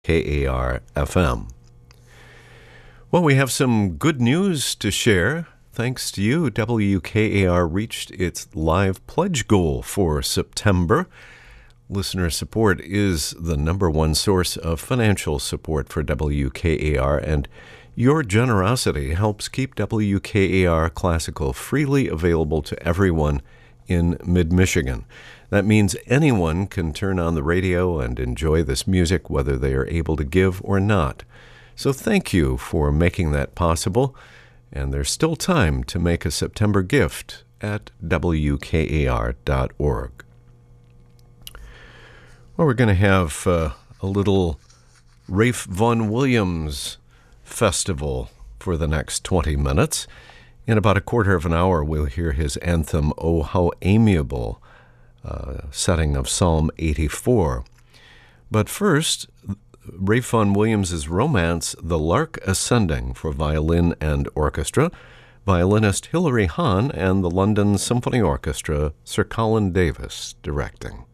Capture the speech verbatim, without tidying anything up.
K A R F M. Well, we have some good news to share. Thanks to you, W K A R reached its live pledge goal for September. Listener support is the number one source of financial support for W K A R, and your generosity helps keep W K A R Classical freely available to everyone in mid-Michigan. That means anyone can turn on the radio and enjoy this music, whether they are able to give or not. So thank you for making that possible, and there's still time to make a September gift at W K A R dot org. Well, we're going to have uh, a little Ralph Vaughan Williams festival for the next twenty minutes. In about a quarter of an hour, we'll hear his anthem, "Oh, How Amiable," uh, setting of Psalm eighty-four. But first, Ralph Vaughan Williams' romance, "The Lark Ascending," for violin and orchestra, violinist Hilary Hahn and the London Symphony Orchestra, Sir Colin Davis directing.